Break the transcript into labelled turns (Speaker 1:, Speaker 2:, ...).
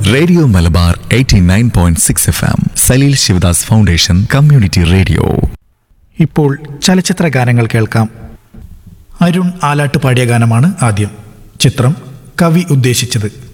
Speaker 1: Radio Malabar 89.6 FM Saleel Sivadas foundation community radio.
Speaker 2: ഇപ്പോൾ ചലച്ചിത്ര ഗാനങ്ങൾ കേൾക്കാം. അരുൺ ആലാട്ട് പാടിയ ഗാനമാണ് ആദ്യം. ചിത്രം കവി ഉദ്ദേശിച്ചത്.